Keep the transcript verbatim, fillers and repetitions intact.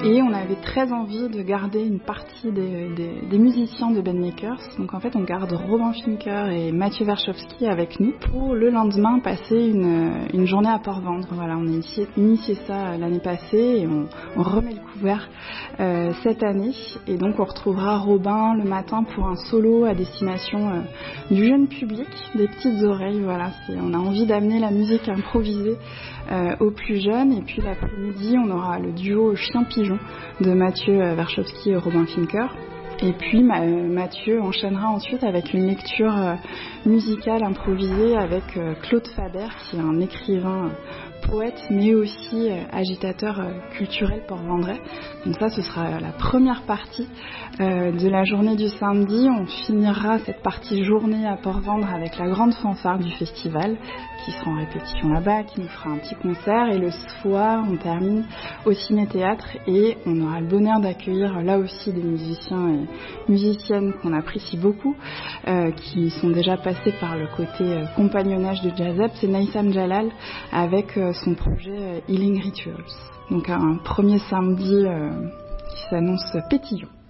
Et on avait très envie de garder une partie des, des, des musiciens de Bandmakers. Donc en fait, on garde Robin Fincker et Mathieu Warszawski avec nous pour le lendemain passer une, une journée à Port-Vendre. Voilà, on a initié, initié ça l'année passée et on, on remet le couvert euh, cette année. Et donc on retrouvera Robin le matin pour un solo à destination euh, du jeune public, des petites oreilles. Voilà, c'est, on a envie d'amener la musique improvisée euh, aux plus jeunes. Et puis l'après-midi, on aura le duo Chien-Pigeon de Mathieu Warszawski et Robin Fincker. Et puis Mathieu enchaînera ensuite avec une lecture musicale improvisée avec Claude Faber, qui est un écrivain poète mais aussi agitateur culturel port-vendrais. Donc ça, ce sera la première partie de la journée du samedi. On finira cette partie journée à Port-Vendre avec la grande fanfare du festival qui sera en répétition là-bas, qui nous fera un petit concert. Et le soir, on termine au ciné-théâtre et on aura le bonheur d'accueillir là aussi des musiciens et musiciennes qu'on apprécie beaucoup, euh, qui sont déjà passés par le côté euh, compagnonnage de Jazep. C'est Naïsam Jalal avec euh, son projet euh, Healing Rituals. Donc un premier samedi euh, qui s'annonce pétillant.